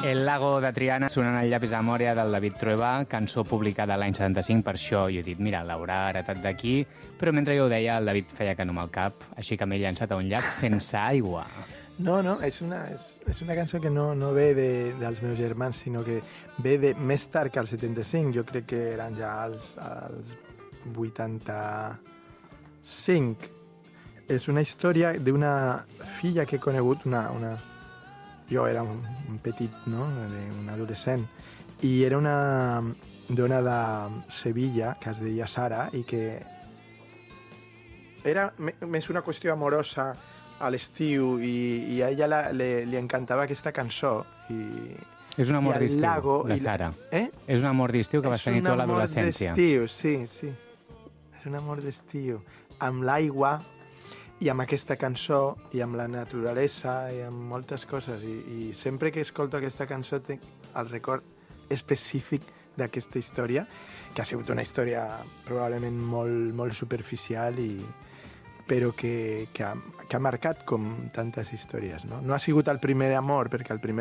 El lago de Triana sonant al llapis de memòria del David Trueba, cançó publicada l'any 75, per això jo he dit, mira, l'haurà heretat d'aquí, però mentre jo ho deia, el David feia que no amb el cap, així que m'he llançat a un llac sense aigua. No, és una cançó que no ve dels meus germans, sinó que ve de més tard que el 75, jo crec que eren ja els 85. És una història d'una filla que he conegut, jo era un petit, no?, un adolescent, i era una dona de Sevilla que es deia Sara i que era més una qüestió amorosa a l'estiu i a ella li encantava aquesta cançó. És un amor d'estiu, la Sara. És un amor d'estiu que vas tenir tu a l'adolescència. És un amor d'estiu, sí. És un amor d'estiu. Amb l'aigua i amb aquesta cançó i amb la naturalesa i amb moltes coses. I sempre que escolto aquesta cançó tinc el record específic d'aquesta història, que ha sigut una història probablement molt, molt superficial però que ha marcat com tantes històries. No ha sigut el primer amor, perquè el primer